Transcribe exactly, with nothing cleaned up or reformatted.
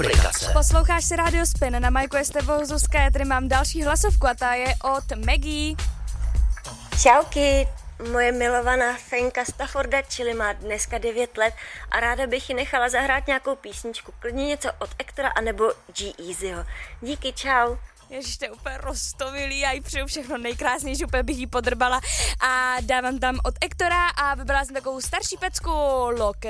Aplikace. Posloucháš si Radio Spin, na majku je s tebou Zuzka, já tady mám další hlasovku a ta je od Maggie. Čauky, moje milovaná Fenka Stafforda Chili má dneska devět let a ráda bych ji nechala zahrát nějakou písničku, klidně něco od Ektora anebo G-Eazyho. Díky, čau. Ježiš, to je úplně roztomilý, já jí přeju všechno nejkrásnější, úplně bych jí podrbala a dávám tam od Ektora a vybrala jsem takovou starší pecku Loke